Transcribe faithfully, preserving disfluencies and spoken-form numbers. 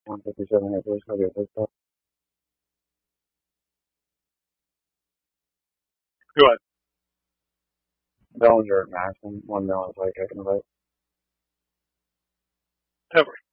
one fifty-seven at first, I'll get this up. Go ahead. Bellinger at Maxim, one mil is like I can write. Everett.